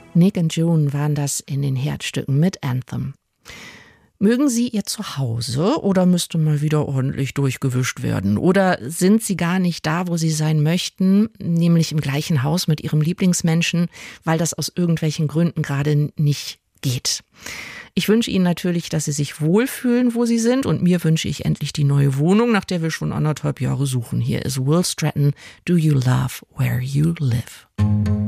Nick und June waren das in den Herzstücken mit Anthem. Mögen Sie Ihr Zuhause oder müsste mal wieder ordentlich durchgewischt werden? Oder sind Sie gar nicht da, wo Sie sein möchten, nämlich im gleichen Haus mit Ihrem Lieblingsmenschen, weil das aus irgendwelchen Gründen gerade nicht geht? Ich wünsche Ihnen natürlich, dass Sie sich wohlfühlen, wo Sie sind, und mir wünsche ich endlich die neue Wohnung, nach der wir schon 1,5 Jahre suchen. Hier ist Will Stratton, Do You Love Where You Live?